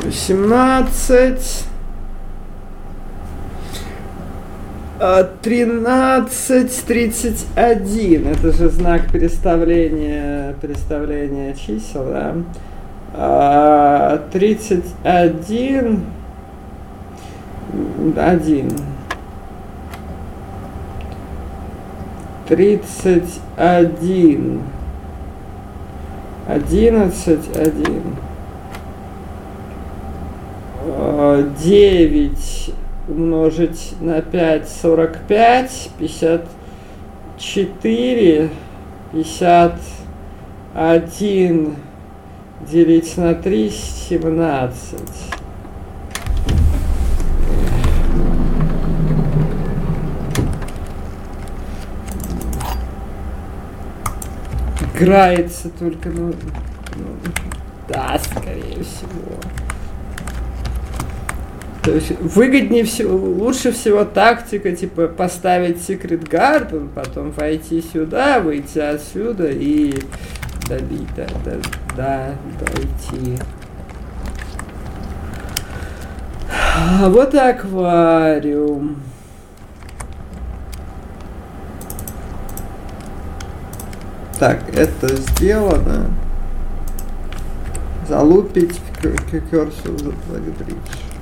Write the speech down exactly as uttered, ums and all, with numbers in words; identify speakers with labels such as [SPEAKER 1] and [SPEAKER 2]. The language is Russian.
[SPEAKER 1] восемнадцать. тринадцать, тридцать один. Это же знак переставления, переставления чисел, да? тридцать один. один. тридцать один. одиннадцать, один. девять умножить на пять, сорок пять, пятьдесят четыре, пятьдесят один делить на три, семнадцать. Играется только, ну, ну да, скорее всего. То есть выгоднее всего, лучше всего тактика, типа, поставить Secret Garden, потом войти сюда, выйти отсюда и добить, да, да, да, дойти. Вот аквариум. Так, это сделано. Залупить курсор за Black Bridge.